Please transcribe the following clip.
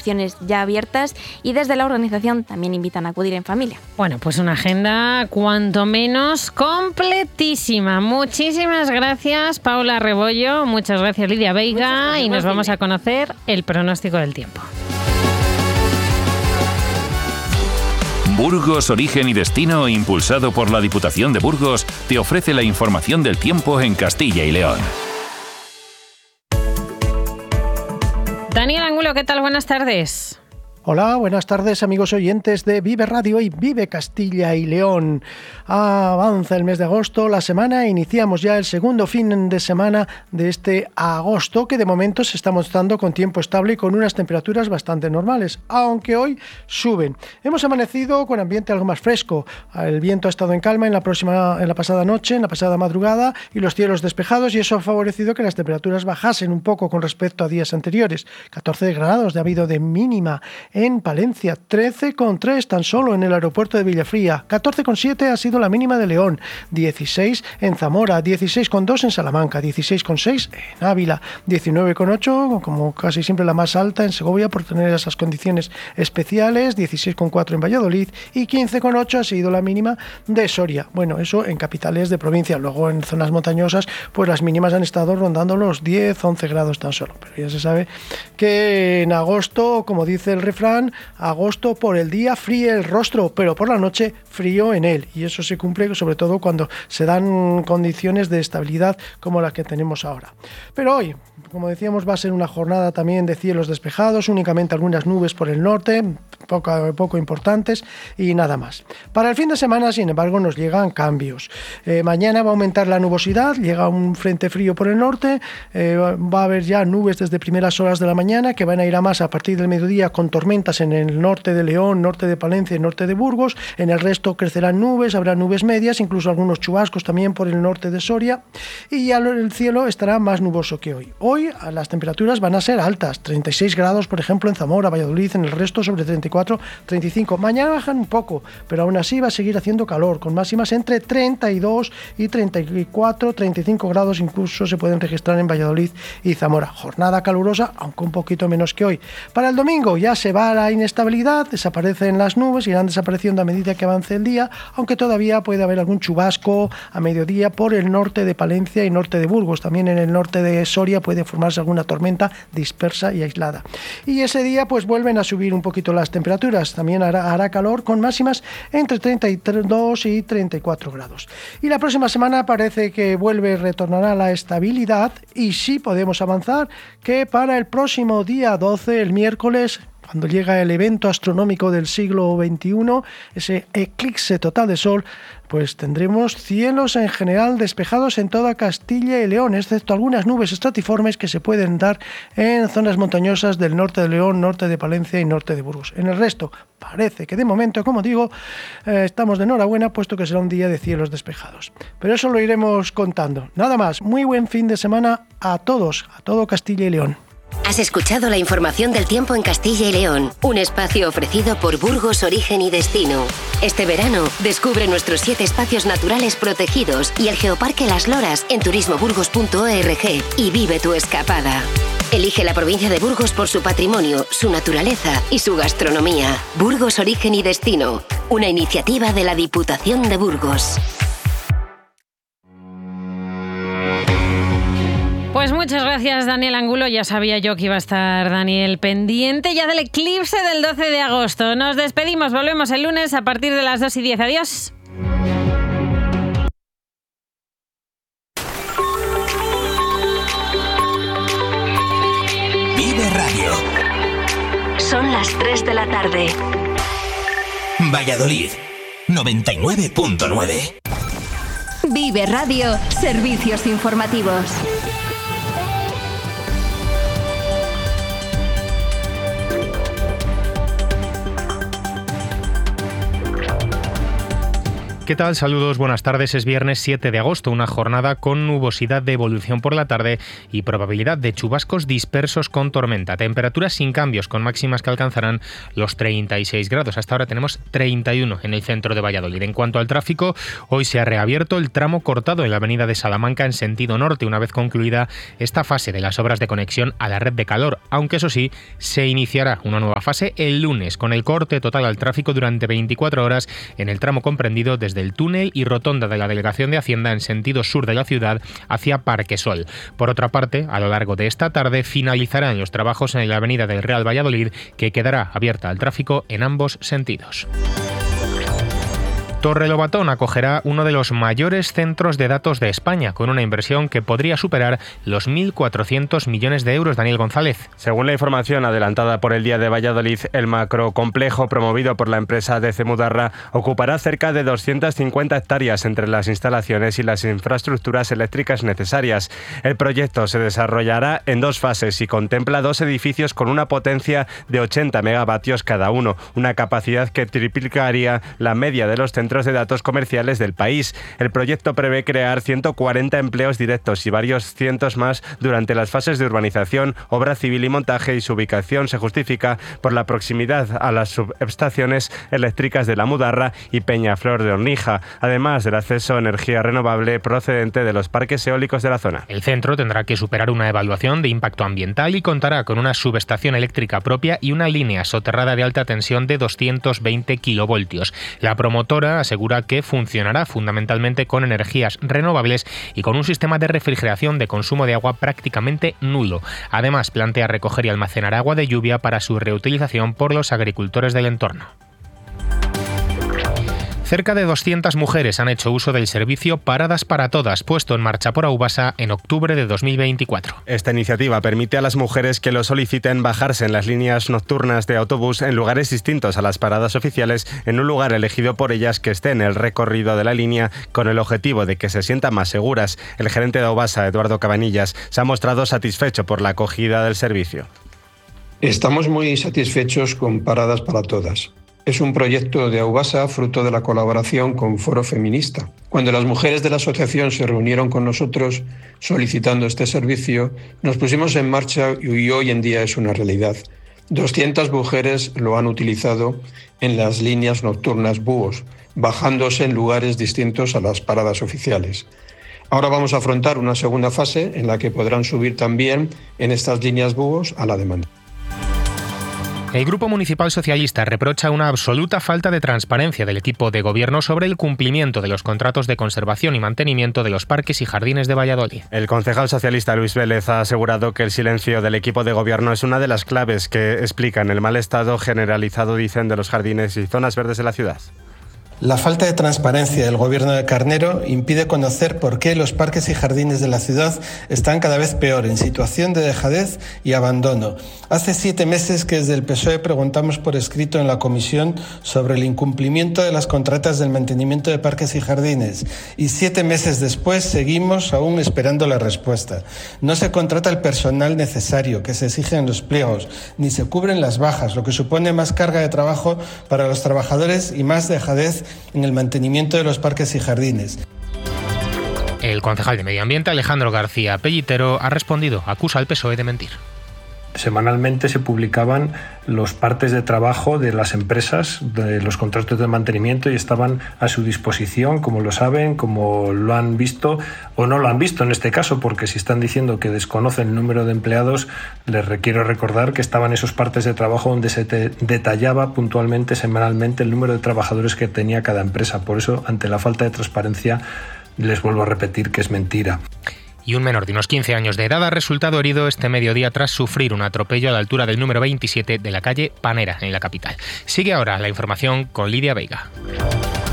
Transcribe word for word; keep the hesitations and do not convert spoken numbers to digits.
inscripciones ya abiertas y desde la organización también invitan a acudir en familia. Bueno, pues una agenda cuanto menos completísima. Muchísimas gracias, Paula Rebollo. Muchas gracias, Lidia Veiga. Y nos vamos a conocer el pronóstico del tiempo. Burgos, Origen y Destino, impulsado por la Diputación de Burgos, te ofrece la información del tiempo en Castilla y León. Daniel Angulo, ¿qué tal? Buenas tardes. Hola, buenas tardes amigos oyentes de Vive Radio y Vive Castilla y León. Avanza el mes de agosto, la semana, iniciamos ya el segundo fin de semana de este agosto, que de momento se está mostrando con tiempo estable y con unas temperaturas bastante normales, aunque hoy suben. Hemos amanecido con ambiente algo más fresco, el viento ha estado en calma en la, próxima, en la pasada noche, en la pasada madrugada, y los cielos despejados, y eso ha favorecido que las temperaturas bajasen un poco con respecto a días anteriores. catorce grados de habido de mínima en Palencia, trece coma tres tan solo en el aeropuerto de Villafría, catorce coma siete ha sido la mínima de León, dieciséis en Zamora, dieciséis coma dos en Salamanca, dieciséis coma seis en Ávila, diecinueve coma ocho, como casi siempre la más alta en Segovia por tener esas condiciones especiales, dieciséis coma cuatro en Valladolid y quince coma ocho ha sido la mínima de Soria. Bueno, eso en capitales de provincia. Luego en zonas montañosas pues las mínimas han estado rondando los diez, once grados tan solo, pero ya se sabe que en agosto, como dice el refrán, agosto por el día fríe el rostro, pero por la noche frío en él, y eso se cumple sobre todo cuando se dan condiciones de estabilidad como las que tenemos ahora. Pero hoy, como decíamos, va a ser una jornada también de cielos despejados, únicamente algunas nubes por el norte, poco, poco importantes y nada más. Para el fin de semana, sin embargo, nos llegan cambios. Eh, mañana va a aumentar la nubosidad, llega un frente frío por el norte, eh, va a haber ya nubes desde primeras horas de la mañana que van a ir a más a partir del mediodía con tormentas en el norte de León, norte de Palencia y norte de Burgos. En el resto crecerán nubes, habrá nubes medias, incluso algunos chubascos también por el norte de Soria, y ya el cielo estará más nuboso que hoy. Hoy las temperaturas van a ser altas, treinta y seis grados por ejemplo en Zamora, Valladolid, en el resto sobre treinta y cuatro, treinta y cinco. Mañana bajan un poco, pero aún así va a seguir haciendo calor, con máximas entre treinta y dos y treinta y cuatro, treinta y cinco grados incluso se pueden registrar en Valladolid y Zamora. Jornada calurosa, aunque un poquito menos que hoy. Para el domingo ya se va la inestabilidad, desaparecen las nubes, irán desapareciendo a medida que avance el día, aunque todavía puede haber algún chubasco a mediodía por el norte de Palencia y norte de Burgos. También en el norte de Soria puede formarse alguna tormenta dispersa y aislada. Y ese día pues vuelven a subir un poquito las temperaturas, también hará, hará calor con máximas entre treinta y dos y treinta y cuatro grados. Y la próxima semana parece que vuelve, retornará la estabilidad, y sí podemos avanzar que para el próximo día doce, el miércoles, cuando llega el evento astronómico del siglo veintiuno, ese eclipse total de sol, pues tendremos cielos en general despejados en toda Castilla y León, excepto algunas nubes estratiformes que se pueden dar en zonas montañosas del norte de León, norte de Palencia y norte de Burgos. En el resto, parece que de momento, como digo, eh, estamos de enhorabuena, puesto que será un día de cielos despejados. Pero eso lo iremos contando. Nada más, muy buen fin de semana a todos, a todo Castilla y León. Has escuchado la información del tiempo en Castilla y León, un espacio ofrecido por Burgos, Origen y Destino. Este verano, descubre nuestros siete espacios naturales protegidos y el Geoparque Las Loras en turismo burgos punto org y vive tu escapada. Elige la provincia de Burgos por su patrimonio, su naturaleza y su gastronomía. Burgos, Origen y Destino, una iniciativa de la Diputación de Burgos. Pues muchas gracias, Daniel Angulo. Ya sabía yo que iba a estar Daniel pendiente ya del eclipse del doce de agosto. Nos despedimos, volvemos el lunes a partir de las dos y diez. Adiós. Vive Radio. Son las tres de la tarde. Valladolid, noventa y nueve punto nueve. Vive Radio, servicios informativos. ¿Qué tal? Saludos, buenas tardes. Es viernes siete de agosto, una jornada con nubosidad de evolución por la tarde y probabilidad de chubascos dispersos con tormenta. Temperaturas sin cambios, con máximas que alcanzarán los treinta y seis grados. Hasta ahora tenemos treinta y uno en el centro de Valladolid. En cuanto al tráfico, hoy se ha reabierto el tramo cortado en la avenida de Salamanca en sentido norte, una vez concluida esta fase de las obras de conexión a la red de calor, aunque eso sí, se iniciará una nueva fase el lunes, con el corte total al tráfico durante veinticuatro horas en el tramo comprendido desde del túnel y rotonda de la Delegación de Hacienda en sentido sur de la ciudad hacia Parque Sol. Por otra parte, a lo largo de esta tarde finalizarán los trabajos en la avenida del Real Valladolid, que quedará abierta al tráfico en ambos sentidos. Torrelobatón acogerá uno de los mayores centros de datos de España, con una inversión que podría superar los mil cuatrocientos millones de euros. Daniel González. Según la información adelantada por el Día de Valladolid, el macrocomplejo promovido por la empresa D C Mudarra ocupará cerca de doscientas cincuenta hectáreas entre las instalaciones y las infraestructuras eléctricas necesarias. El proyecto se desarrollará en dos fases y contempla dos edificios con una potencia de ochenta megavatios cada uno, una capacidad que triplicaría la media de los centros de datos comerciales del país. El proyecto prevé crear ciento cuarenta empleos directos y varios cientos más durante las fases de urbanización, obra civil y montaje, y su ubicación se justifica por la proximidad a las subestaciones eléctricas de La Mudarra y Peñaflor de Ornija, además del acceso a energía renovable procedente de los parques eólicos de la zona. El centro tendrá que superar una evaluación de impacto ambiental y contará con una subestación eléctrica propia y una línea soterrada de alta tensión de doscientos veinte kilovoltios. La promotora asegura que funcionará fundamentalmente con energías renovables y con un sistema de refrigeración de consumo de agua prácticamente nulo. Además, plantea recoger y almacenar agua de lluvia para su reutilización por los agricultores del entorno. Cerca de doscientas mujeres han hecho uso del servicio Paradas para Todas, puesto en marcha por Aubasa en octubre de dos mil veinticuatro. Esta iniciativa permite a las mujeres que lo soliciten bajarse en las líneas nocturnas de autobús en lugares distintos a las paradas oficiales, en un lugar elegido por ellas que esté en el recorrido de la línea, con el objetivo de que se sientan más seguras. El gerente de Aubasa, Eduardo Cabanillas, se ha mostrado satisfecho por la acogida del servicio. Estamos muy satisfechos con Paradas para Todas. Es un proyecto de Aubasa fruto de la colaboración con Foro Feminista. Cuando las mujeres de la asociación se reunieron con nosotros solicitando este servicio, nos pusimos en marcha y hoy en día es una realidad. doscientas mujeres lo han utilizado en las líneas nocturnas búhos, bajándose en lugares distintos a las paradas oficiales. Ahora vamos a afrontar una segunda fase en la que podrán subir también en estas líneas búhos a la demanda. El Grupo Municipal Socialista reprocha una absoluta falta de transparencia del equipo de gobierno sobre el cumplimiento de los contratos de conservación y mantenimiento de los parques y jardines de Valladolid. El concejal socialista Luis Vélez ha asegurado que el silencio del equipo de gobierno es una de las claves que explican el mal estado generalizado, dicen, de los jardines y zonas verdes de la ciudad. La falta de transparencia del gobierno de Carnero impide conocer por qué los parques y jardines de la ciudad están cada vez peor, en situación de dejadez y abandono. Hace siete meses que desde el P S O E preguntamos por escrito en la comisión sobre el incumplimiento de las contratas del mantenimiento de parques y jardines, y siete meses después seguimos aún esperando la respuesta. No se contrata el personal necesario que se exige en los pliegos, ni se cubren las bajas, lo que supone más carga de trabajo para los trabajadores y más dejadez en el mantenimiento de los parques y jardines. El concejal de Medio Ambiente, Alejandro García Pellitero, ha respondido, acusa al P S O E de mentir. Semanalmente se publicaban los partes de trabajo de las empresas, de los contratos de mantenimiento, y estaban a su disposición, como lo saben, como lo han visto o no lo han visto en este caso, porque si están diciendo que desconocen el número de empleados, les requiero recordar que estaban esos partes de trabajo donde se te detallaba puntualmente, semanalmente, el número de trabajadores que tenía cada empresa. Por eso, ante la falta de transparencia, les vuelvo a repetir que es mentira. Y un menor de unos quince años de edad ha resultado herido este mediodía tras sufrir un atropello a la altura del número veintisiete de la calle Panera, en la capital. Sigue ahora la información con Lidia Veiga.